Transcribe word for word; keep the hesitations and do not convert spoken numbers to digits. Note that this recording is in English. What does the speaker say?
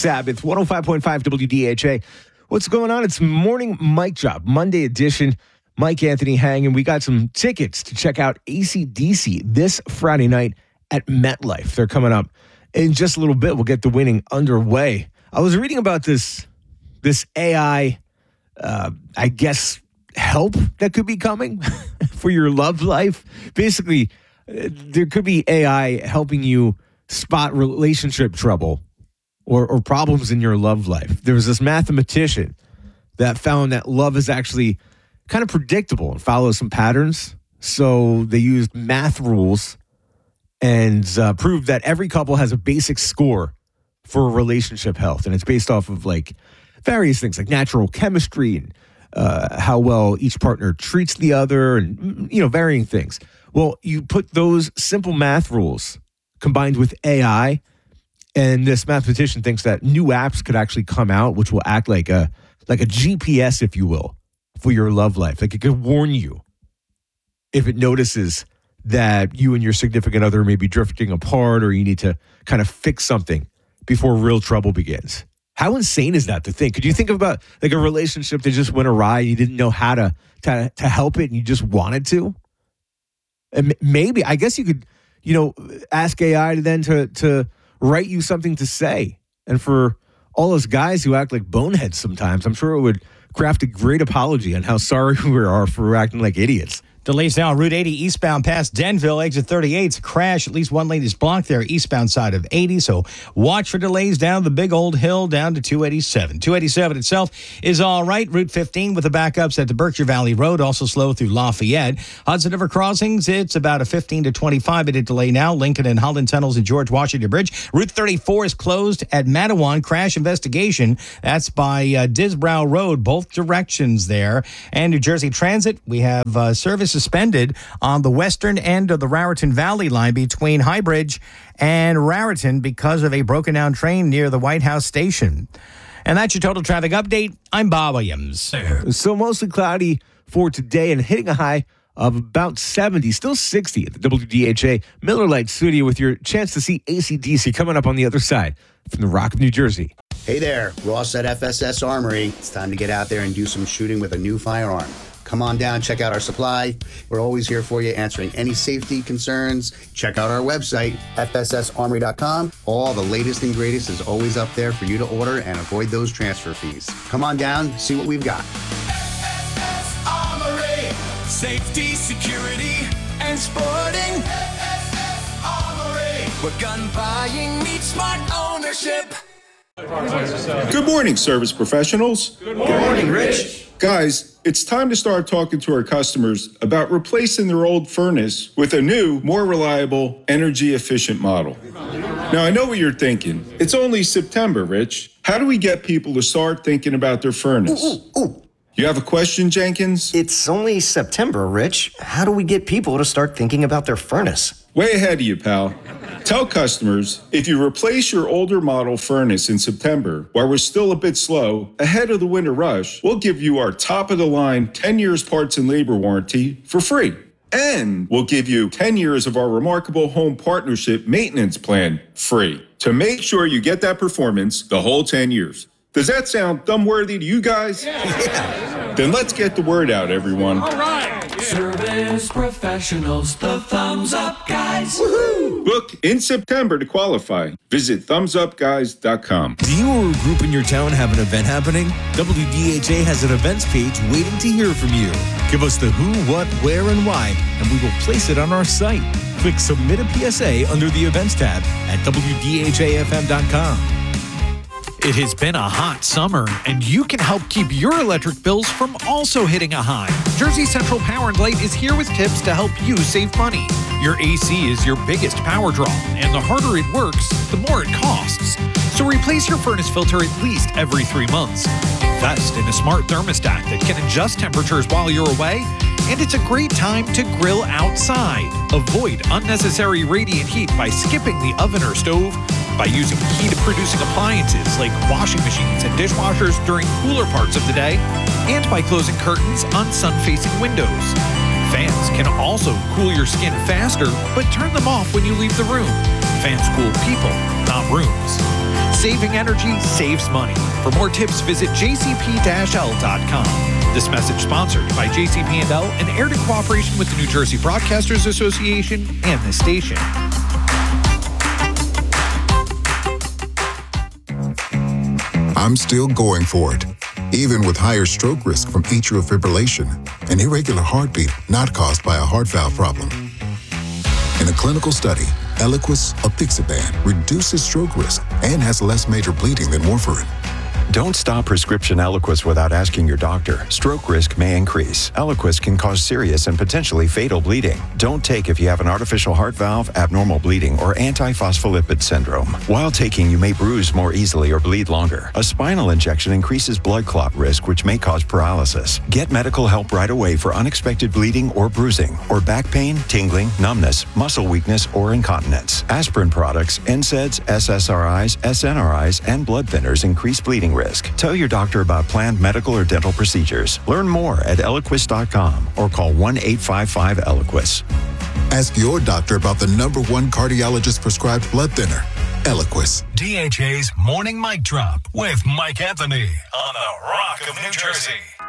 Sabbath, one oh five point five W D H A. What's going on? It's Morning Mic Drop, Monday edition. Mike Anthony Hang, and we got some tickets to check out A C D C this Friday night at MetLife. They're coming up in just a little bit. We'll get the winning underway. I was reading about this, this A I, uh, I guess, help that could be coming for your love life. Basically, uh, there could be A I helping you spot relationship trouble or, or problems in your love life. There was this mathematician that found that love is actually kind of predictable and follows some patterns. So they used math rules and uh, proved that every couple has a basic score for relationship health. And it's based off of like various things like natural chemistry and uh, how well each partner treats the other and, you know, varying things. Well, you put those simple math rules combined with A I, and this mathematician thinks that new apps could actually come out, which will act like a like a G P S, if you will, for your love life. Like it could warn you if it notices that you and your significant other may be drifting apart or you need to kind of fix something before real trouble begins. How insane is that to think? Could you think about like a relationship that just went awry and you didn't know how to to, to help it and you just wanted to? And maybe, I guess you could, you know, ask A I then to to write you something to say. And for all those guys who act like boneheads sometimes, I'm sure it would craft a great apology on how sorry we are for acting like idiots. Delays now on Route eighty eastbound past Denville, exit thirty-eight. It's a crash. At least one lane is blocked there, eastbound side of eighty. So watch for delays down the big old hill down to two eighty-seven. two eighty-seven itself is all right. Route fifteen with the backups at the Berkshire Valley Road, also slow through Lafayette. Hudson River crossings, it's about a fifteen to twenty-five minute delay now. Lincoln and Holland tunnels and George Washington Bridge. Route thirty-four is closed at Matawan. Crash investigation. That's by uh, Disbrow Road, both directions there. And New Jersey Transit, we have uh, service suspended on the western end of the Raritan Valley line between Highbridge and Raritan because of a broken down train near the White House station. And that's your total traffic update. I'm Bob Williams. So mostly cloudy for today and hitting a high of about seventy, still sixty at the W D H A Miller Lite studio with your chance to see A C D C coming up on the other side from the Rock of New Jersey. Hey there, Ross at F S S Armory. It's time to get out there and do some shooting with a new firearm. Come on down, check out our supply. We're always here for you, answering any safety concerns. Check out our website, F S S armory dot com. All the latest and greatest is always up there for you to order and avoid those transfer fees. Come on down, see what we've got. F S S Armory, safety, security, and sporting. F S S Armory, where gun buying meets smart ownership. Good morning, service professionals. Good morning, Rich. Guys, it's time to start talking to our customers about replacing their old furnace with a new, more reliable, energy-efficient model. Now, I know what you're thinking. It's only September, Rich. How do we get people to start thinking about their furnace? Ooh, ooh, ooh. You have a question, Jenkins? It's only September, Rich. How do we get people to start thinking about their furnace? Way ahead of you, pal. Tell customers, if you replace your older model furnace in September, while we're still a bit slow, ahead of the winter rush, we'll give you our top-of-the-line ten years parts and labor warranty for free. And we'll give you ten years of our remarkable home partnership maintenance plan free to make sure you get that performance the whole ten years. Does that sound thumb-worthy to you guys? Yeah. Then let's get the word out, everyone. All right. Yeah. Service professionals, the thumbs up guys. Woohoo! Book in September to qualify. Visit thumbs up guys dot com. Do you or a group in your town have an event happening? W D H A has an events page waiting to hear from you. Give us the who, what, where, and why, and we will place it on our site. Click Submit a P S A under the Events tab at W D H A F M dot com. It has been a hot summer, and you can help keep your electric bills from also hitting a high. Jersey Central Power and Light is here with tips to help you save money. Your A C is your biggest power draw, and the harder it works, the more it costs. So replace your furnace filter at least every three months. Invest in a smart thermostat that can adjust temperatures while you're away, and it's a great time to grill outside. Avoid unnecessary radiant heat by skipping the oven or stove, by using heat-producing appliances like washing machines and dishwashers during cooler parts of the day, and by closing curtains on sun-facing windows. Fans can also cool your skin faster, but turn them off when you leave the room. Fans cool people, not rooms. Saving energy saves money. For more tips, visit j c p dash l dot com. This message sponsored by J C P and L and aired in cooperation with the New Jersey Broadcasters Association and this station. I'm still going for it, even with higher stroke risk from atrial fibrillation, an irregular heartbeat not caused by a heart valve problem. In a clinical study, Eliquis apixaban reduces stroke risk and has less major bleeding than warfarin. Don't stop prescription Eliquis without asking your doctor. Stroke risk may increase. Eliquis can cause serious and potentially fatal bleeding. Don't take if you have an artificial heart valve, abnormal bleeding, or antiphospholipid syndrome. While taking, you may bruise more easily or bleed longer. A spinal injection increases blood clot risk, which may cause paralysis. Get medical help right away for unexpected bleeding or bruising, or back pain, tingling, numbness, muscle weakness, or incontinence. Aspirin products, N SAIDs, S S R Is, S N R Is, and blood thinners increase bleeding risk. Tell your doctor about planned medical or dental procedures. Learn more at eliquis dot com or call one eight five five Eliquis. Ask your doctor about the number one cardiologist prescribed blood thinner, Eliquis. D H A's Morning Mic Drop with Mike Anthony on the Rock of New Jersey.